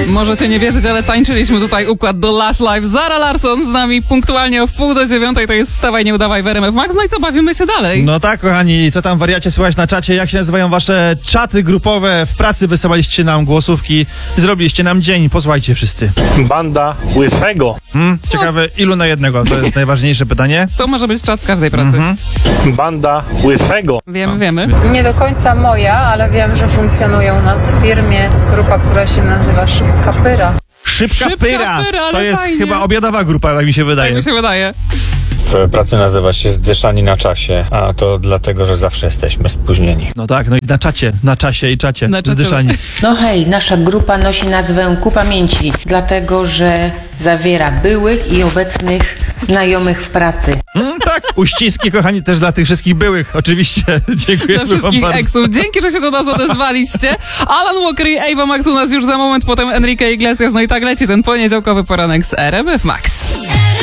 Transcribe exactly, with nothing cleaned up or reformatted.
Możecie nie wierzyć, ale tańczyliśmy tutaj układ do Lush Live. Zara Larsson z nami punktualnie o wpół do dziewiątej, to jest Wstawaj, nie udawaj w R M F Max. No i co, bawimy się dalej. No tak, kochani, co tam wariacie słychać na czacie? Jak się nazywają wasze czaty grupowe? W pracy wysyłaliście nam głosówki, zrobiliście nam dzień, posłuchajcie wszyscy. Banda Łysego. Hmm, ciekawe, ilu na jednego? To jest najważniejsze pytanie. To może być czat w każdej pracy. Mhm. Banda Łysego. Wiemy, wiemy. Nie do końca moja, ale wiem, że funkcjonuje u nas w firmie grupa, która się nazywa Szybka Pyra. Szybka, Szybka pyra! pyra, ale To jest fajnie. chyba obiadowa grupa, tak mi się Tak wydaje. mi się wydaje. W pracy nazywa się Zdyszani na czasie, a to dlatego, że zawsze jesteśmy spóźnieni. No tak, no i na czacie, na czasie i czacie, Na czacie. zdyszani. No hej, nasza grupa nosi nazwę Ku Pamięci, dlatego że zawiera byłych i obecnych znajomych w pracy. Mm, tak, uściski, kochani, też dla tych wszystkich byłych, oczywiście. Dziękuję Dla wam wszystkich bardzo. eksów. Dzięki, że się do nas odezwaliście. Alan Walker i Ava Max u nas już za moment, potem Enrique Iglesias. No i tak leci ten poniedziałkowy poranek z R M F Max.